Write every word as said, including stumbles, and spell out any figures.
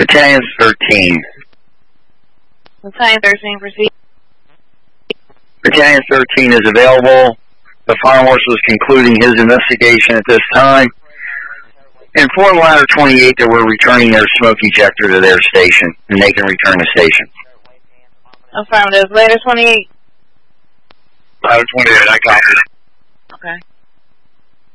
Battalion thirteen. Battalion thirteen, proceed. Battalion thirteen is available. The fire marshal is concluding his investigation at this time. Inform Ladder twenty-eight that we're returning their smoke ejector to their station, and they can return to station. Affirmative. Ladder twenty-eight. Ladder twenty-eight, I copy. Okay.